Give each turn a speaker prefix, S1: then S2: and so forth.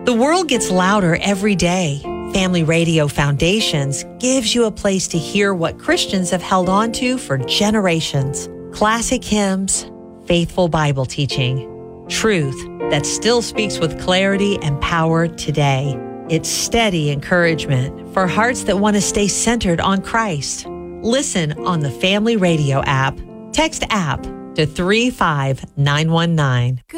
S1: The world gets louder every day. Family Radio Foundations gives you a place to hear what Christians have held on to for generations. Classic hymns, faithful Bible teaching, truth that still speaks with clarity and power today. It's steady encouragement for hearts that want to stay centered on Christ. Listen on the Family Radio app. Text app to 35919.